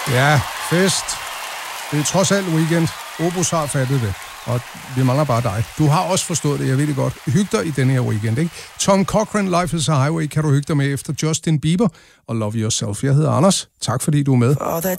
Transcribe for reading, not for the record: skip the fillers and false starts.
Ja, fest. Det er trods alt weekend. Opus har fattet det, og vi mangler bare dig. Du har også forstået det, jeg ved det godt. Hyg dig i denne her weekend, ikke? Tom Cochrane, Life is a Highway, kan du hygge dig med efter Justin Bieber og Love Yourself. Jeg hedder Anders. Tak fordi du er med.